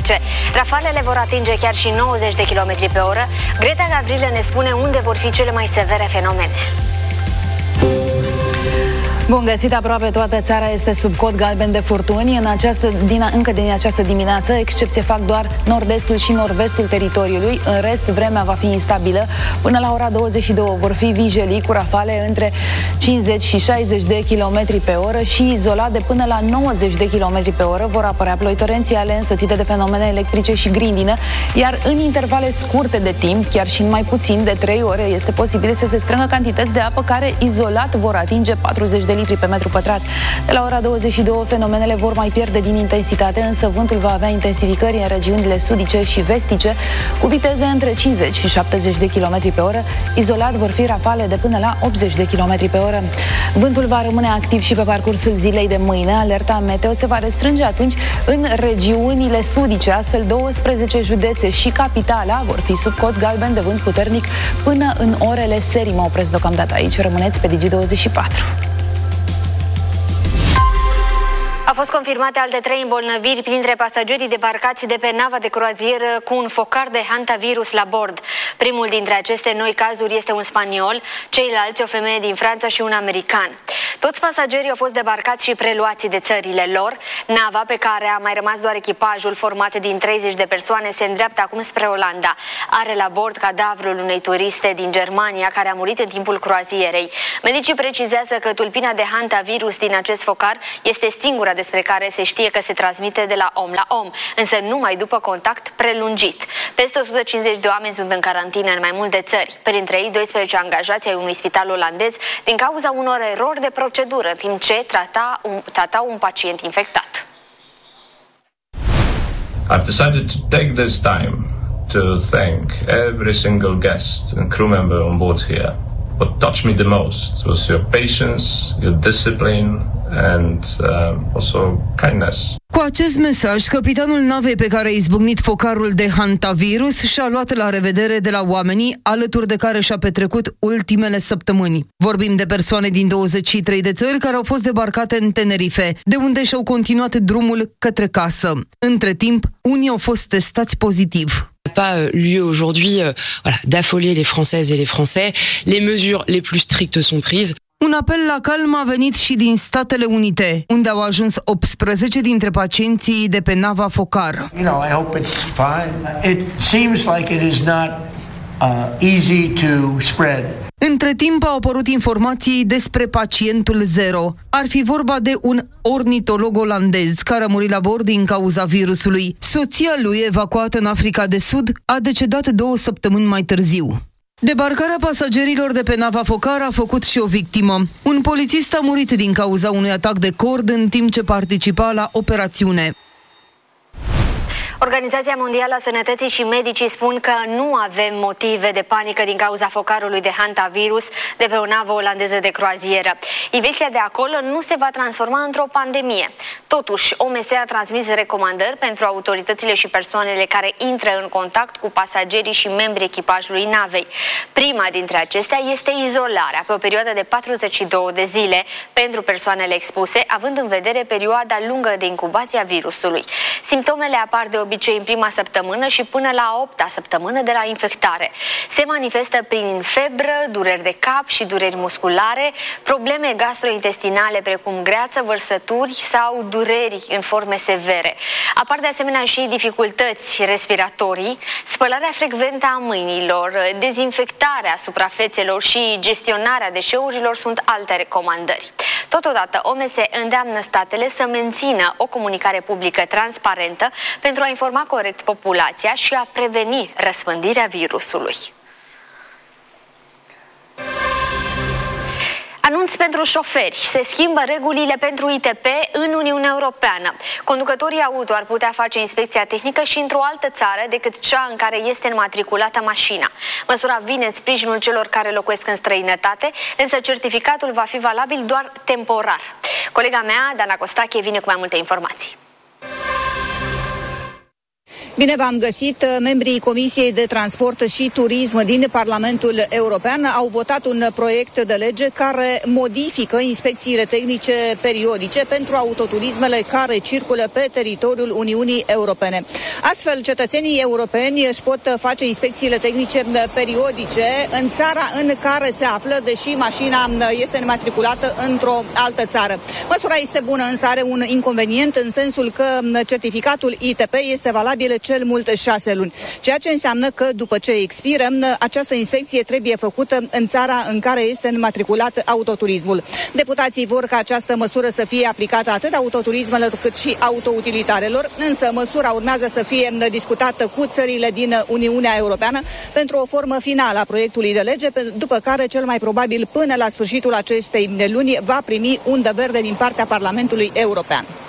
puternice. Rafalele vor atinge chiar și 90 de km pe oră. Greta Gavrilă ne spune unde vor fi cele mai severe fenomene. Bun găsit, aproape toată țara este sub cod galben de furtuni. Încă din această dimineață, excepție fac doar nord-estul și nord-vestul teritoriului. În rest, vremea va fi instabilă. Până la ora 22 vor fi vijelii cu rafale între 50 și 60 de km pe oră și izolat de până la 90 de km pe oră. Vor apărea ploi torențiale însoțite de fenomene electrice și grindină, iar în intervale scurte de timp, chiar și în mai puțin de 3 ore, este posibil să se strângă cantități de apă care izolat vor atinge 40 de litri pe metru pătrat. De la ora 22, fenomenele vor mai pierde din intensitate, însă vântul va avea intensificări în regiunile sudice și vestice, cu viteze între 50 și 70 de km pe oră. Izolat vor fi rafale de până la 80 de km pe oră. Vântul va rămâne activ și pe parcursul zilei de mâine. Alerta meteo se va restrânge atunci în regiunile sudice, astfel 12 județe și capitala vor fi sub cod galben de vânt puternic până în orele serii. Mă opresc deocamdată aici, rămâneți pe Digi24. Au fost confirmate alte 3 îmbolnăviri printre pasagerii debarcați de pe nava de croazieră cu un focar de hantavirus la bord. Primul dintre aceste noi cazuri este un spaniol, ceilalți o femeie din Franța și un american. Toți pasagerii au fost debarcați și preluați de țările lor. Nava, pe care a mai rămas doar echipajul format din 30 de persoane, se îndreaptă acum spre Olanda. Are la bord cadavrul unei turiste din Germania care a murit în timpul croazierei. Medicii precizează că tulpina de hantavirus din acest focar este singura despre care se știe că se transmite de la om la om, însă numai după contact prelungit. Peste 150 de oameni sunt în carantină în mai multe țări, printre ei 12 angajați ai unui spital olandez din cauza unor erori de procedură, în timp ce tratau un pacient infectat. I've decided to take this time to thank every single guest and crew member on board here. What touched me the most was your patience, your discipline, and also kindness. Cu acest mesaj, capitanul navei pe care a izbucnit focarul de hantavirus și-a luat la revedere de la oamenii alături de care și-a petrecut ultimele săptămâni. Vorbim de persoane din 23 de țări care au fost debarcate în Tenerife, de unde și-au continuat drumul către casă. Între timp, unii au fost testați pozitiv. Pas lieu aujourd'hui voilà, d'affoler les Françaises et les Français. Les mesures les plus strictes sont prises. Un apel la calm a venit și din Statele Unite, unde au ajuns 18 dintre pacienții de pe nava focar. You know, I hope it's fine. It seems like it is not easy to spread. Între timp au apărut informații despre pacientul zero. Ar fi vorba de un ornitolog olandez care a murit la bord din cauza virusului. Soția lui, evacuată în Africa de Sud, a decedat 2 săptămâni mai târziu. Debarcarea pasagerilor de pe nava focar a făcut și o victimă. Un polițist a murit din cauza unui atac de cord în timp ce participa la operațiune. Organizația Mondială a Sănătății și medicii spun că nu avem motive de panică din cauza focarului de hantavirus de pe o navă olandeză de croazieră. Infecția de acolo nu se va transforma într-o pandemie. Totuși, OMS a transmis recomandări pentru autoritățile și persoanele care intră în contact cu pasagerii și membrii echipajului navei. Prima dintre acestea este izolarea pe o perioadă de 42 de zile pentru persoanele expuse, având în vedere perioada lungă de incubație a virusului. Simptomele apar de obicei în prima săptămână și până la 8-a săptămână de la infectare. Se manifestă prin febră, dureri de cap și dureri musculare, probleme gastrointestinale precum greață, vărsături sau dureri în forme severe. Apar de asemenea și dificultăți respiratorii, spălarea frecventă a mâinilor, dezinfectarea suprafețelor și gestionarea deșeurilor sunt alte recomandări. Totodată, OMS îndeamnă statele să mențină o comunicare publică transparentă pentru a informa corect populația și a preveni răspândirea virusului. Anunț pentru șoferi. Se schimbă regulile pentru ITP în Uniunea Europeană. Conducătorii auto ar putea face inspecția tehnică și într-o altă țară decât cea în care este înmatriculată mașina. Măsura vine în sprijinul celor care locuiesc în străinătate, însă certificatul va fi valabil doar temporar. Colega mea, Dana Costache, vine cu mai multe informații. Bine v-am găsit. Membrii Comisiei de Transport și Turism din Parlamentul European au votat un proiect de lege care modifică inspecțiile tehnice periodice pentru autoturismele care circulă pe teritoriul Uniunii Europene. Astfel, cetățenii europeni își pot face inspecțiile tehnice periodice în țara în care se află, deși mașina este înmatriculată într-o altă țară. Măsura este bună, însă are un inconvenient în sensul că certificatul ITP este valabil cel mult 6 luni, ceea ce înseamnă că după ce expiră, această inspecție trebuie făcută în țara în care este înmatriculat autoturismul. Deputații vor ca această măsură să fie aplicată atât autoturismelor cât și autoutilitarelor, însă măsura urmează să fie discutată cu țările din Uniunea Europeană pentru o formă finală a proiectului de lege, după care cel mai probabil până la sfârșitul acestei luni va primi undă verde din partea Parlamentului European.